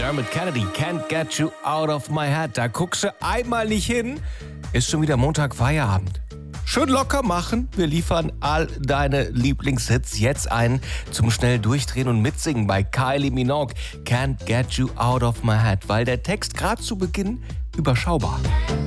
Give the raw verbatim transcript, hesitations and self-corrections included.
Dermot Kennedy, Can't Get You Out of My Head. Da guckst du einmal nicht hin, ist schon wieder Montag Feierabend. Schön locker machen. Wir liefern all deine Lieblingshits jetzt ein zum schnell durchdrehen und mitsingen bei Kylie Minogue. Can't Get You Out of My Head, weil der Text gerade zu Beginn überschaubar.